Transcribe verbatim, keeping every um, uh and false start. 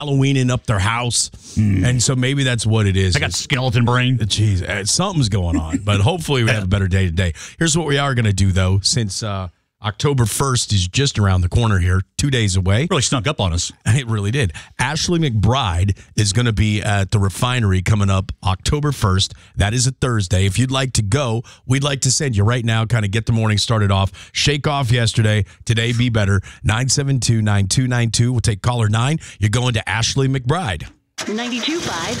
Halloweening up their house. Mm. And so maybe that's what it is. I got skeleton brain. Jeez, something's going on. But hopefully we have a better day today. Here's what we are going to do, though, since uh, October first is just around the corner here, two days away. Really snuck up on us. It really did. Ashley McBride is going to be at the Refinery coming up October first. That is a Thursday. If you'd like to go, we'd like to send you right now, kind of get the morning started off. Shake off yesterday. Today be better. nine seven two, nine two nine two. We'll take caller nine. You're going to Ashley McBride. ninety-two point five